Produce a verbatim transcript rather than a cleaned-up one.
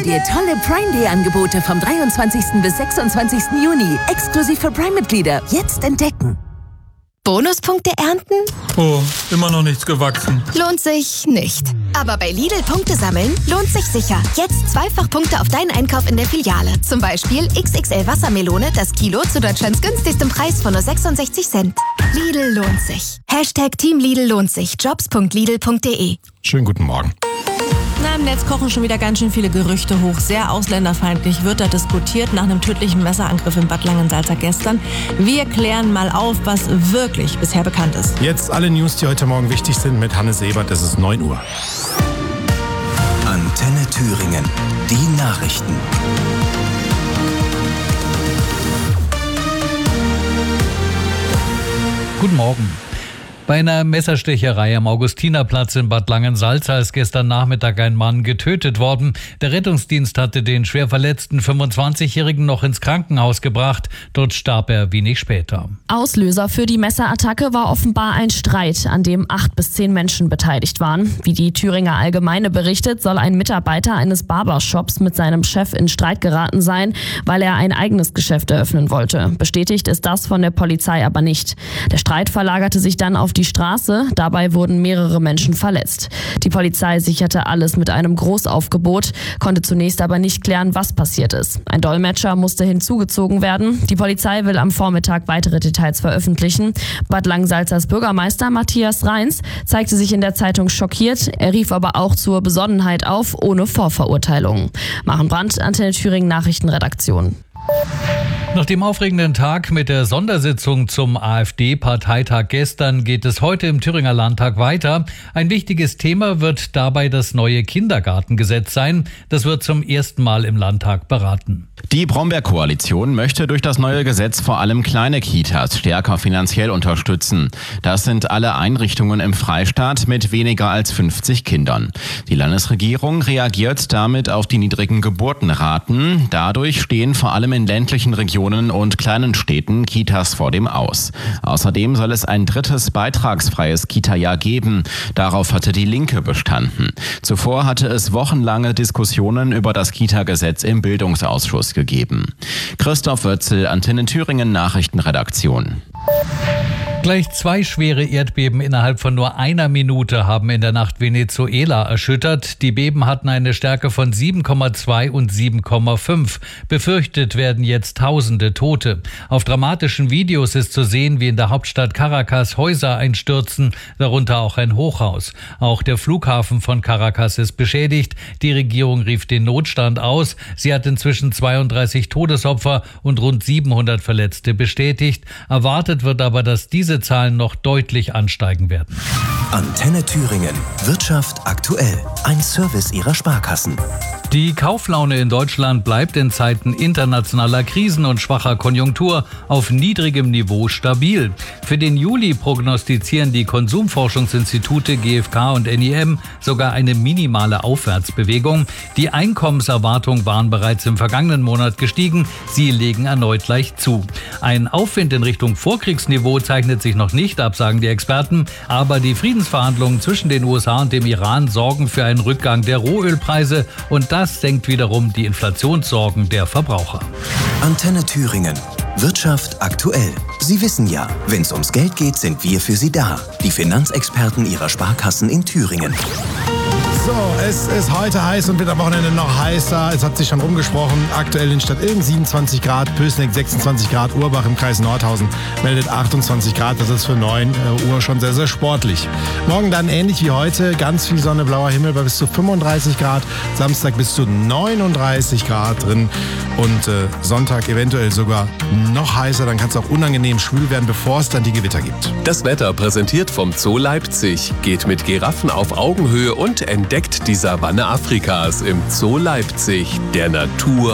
Hol dir tolle Prime Day Angebote vom dreiundzwanzigsten bis sechsundzwanzigsten Juni. Exklusiv für Prime-Mitglieder. Jetzt entdecken. Bonuspunkte ernten? Oh, immer noch nichts gewachsen. Lohnt sich nicht. Aber bei Lidl Punkte sammeln lohnt sich sicher. Jetzt zweifach Punkte auf deinen Einkauf in der Filiale. Zum Beispiel X X L Wassermelone, das Kilo zu Deutschlands günstigstem Preis von nur sechsundsechzig Cent. Lidl lohnt sich. Hashtag Team Lidl lohnt sich. jobs punkt lidl punkt de. Schönen guten Morgen. Na, im Netz kochen schon wieder ganz schön viele Gerüchte hoch. Sehr ausländerfeindlich wird da diskutiert nach einem tödlichen Messerangriff in Bad Langensalza gestern. Wir klären mal auf, was wirklich bisher bekannt ist. Jetzt alle News, die heute Morgen wichtig sind, mit Hannes Ebert. Es ist neun Uhr. Antenne Thüringen. Die Nachrichten. Guten Morgen. Bei einer Messerstecherei am Augustinerplatz in Bad Langensalza ist gestern Nachmittag ein Mann getötet worden. Der Rettungsdienst hatte den schwer verletzten fünfundzwanzigjährigen noch ins Krankenhaus gebracht. Dort starb er wenig später. Auslöser für die Messerattacke war offenbar ein Streit, an dem acht bis zehn Menschen beteiligt waren. Wie die Thüringer Allgemeine berichtet, soll ein Mitarbeiter eines Barbershops mit seinem Chef in Streit geraten sein, weil er ein eigenes Geschäft eröffnen wollte. Bestätigt ist das von der Polizei aber nicht. Der Streit verlagerte sich dann auf die Straße. Dabei wurden mehrere Menschen verletzt. Die Polizei sicherte alles mit einem Großaufgebot, konnte zunächst aber nicht klären, was passiert ist. Ein Dolmetscher musste hinzugezogen werden. Die Polizei will am Vormittag weitere Details veröffentlichen. Bad Langensalzers Bürgermeister Matthias Reins zeigte sich in der Zeitung schockiert. Er rief aber auch zur Besonnenheit auf, ohne Vorverurteilung. Maren Brandt, Antenne Thüringen Nachrichtenredaktion. Nach dem aufregenden Tag mit der Sondersitzung zum AfD-Parteitag gestern geht es heute im Thüringer Landtag weiter. Ein wichtiges Thema wird dabei das neue Kindergartengesetz sein. Das wird zum ersten Mal im Landtag beraten. Die Brombeer-Koalition möchte durch das neue Gesetz vor allem kleine Kitas stärker finanziell unterstützen. Das sind alle Einrichtungen im Freistaat mit weniger als fünfzig Kindern. Die Landesregierung reagiert damit auf die niedrigen Geburtenraten. Dadurch stehen vor allem in ländlichen Regionen und kleinen Städten Kitas vor dem Aus. Außerdem soll es ein drittes beitragsfreies Kita-Jahr geben. Darauf hatte die Linke bestanden. Zuvor hatte es wochenlange Diskussionen über das Kita-Gesetz im Bildungsausschuss gegeben. Christoph Wötzel, Antenne Thüringen Nachrichtenredaktion. Gleich zwei schwere Erdbeben innerhalb von nur einer Minute haben in der Nacht Venezuela erschüttert. Die Beben hatten eine Stärke von sieben Komma zwei und sieben Komma fünf. Befürchtet werden jetzt tausende Tote. Auf dramatischen Videos ist zu sehen, wie in der Hauptstadt Caracas Häuser einstürzen, darunter auch ein Hochhaus. Auch der Flughafen von Caracas ist beschädigt. Die Regierung rief den Notstand aus. Sie hat inzwischen zweiunddreißig Todesopfer und rund siebenhundert Verletzte bestätigt. Erwartet wird aber, dass diese Zahlen noch deutlich ansteigen werden. Antenne Thüringen. Wirtschaft aktuell. Ein Service Ihrer Sparkassen. Die Kauflaune in Deutschland bleibt in Zeiten internationaler Krisen und schwacher Konjunktur auf niedrigem Niveau stabil. Für den Juli prognostizieren die Konsumforschungsinstitute G f K und N I M sogar eine minimale Aufwärtsbewegung. Die Einkommenserwartungen waren bereits im vergangenen Monat gestiegen. Sie legen erneut leicht zu. Ein Aufwind in Richtung Vorkriegsniveau zeichnet sich noch nicht ab, sagen die Experten. Aber die Friedensverhandlungen zwischen den U S A und dem Iran sorgen für einen Rückgang der Rohölpreise und das Das senkt wiederum die Inflationssorgen der Verbraucher. Antenne Thüringen. Wirtschaft aktuell. Sie wissen ja, wenn es ums Geld geht, sind wir für Sie da. Die Finanzexperten Ihrer Sparkassen in Thüringen. So, es ist heute heiß und wird am Wochenende noch heißer. Es hat sich schon rumgesprochen. Aktuell in Stadtilgen siebenundzwanzig Grad, Pößneck sechsundzwanzig Grad, Urbach im Kreis Nordhausen meldet achtundzwanzig Grad. Das ist für neun Uhr schon sehr, sehr sportlich. Morgen dann ähnlich wie heute, ganz viel Sonne, blauer Himmel bei bis zu fünfunddreißig Grad. Samstag bis zu neununddreißig Grad drin und äh, Sonntag eventuell sogar noch heißer. Dann kann es auch unangenehm schwül werden, bevor es dann die Gewitter gibt. Das Wetter präsentiert vom Zoo Leipzig. Geht mit Giraffen auf Augenhöhe und entdeckt die Savanne Afrikas im Zoo Leipzig, der Natur